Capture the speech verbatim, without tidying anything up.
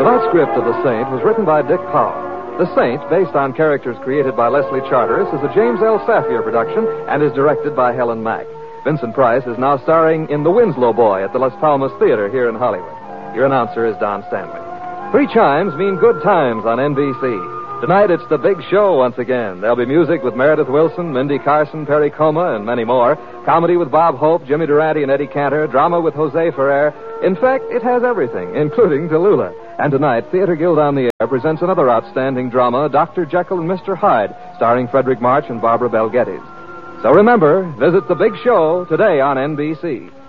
Tonight's script of The Saint was written by Dick Powell. The Saint, based on characters created by Leslie Charteris, is a James L. Safier production and is directed by Helen Mack. Vincent Price is now starring in The Winslow Boy at the Las Palmas Theater here in Hollywood. Your announcer is Don Stanley. Three chimes mean good times on N B C. Tonight it's The Big Show once again. There'll be music with Meredith Wilson, Mindy Carson, Perry Como, and many more. Comedy with Bob Hope, Jimmy Durante, and Eddie Cantor. Drama with Jose Ferrer. In fact, it has everything, including Tallulah. And tonight, Theater Guild on the Air presents another outstanding drama, Doctor Jekyll and Mister Hyde, starring Frederick March and Barbara Bel Geddes. So remember, visit The Big Show today on N B C.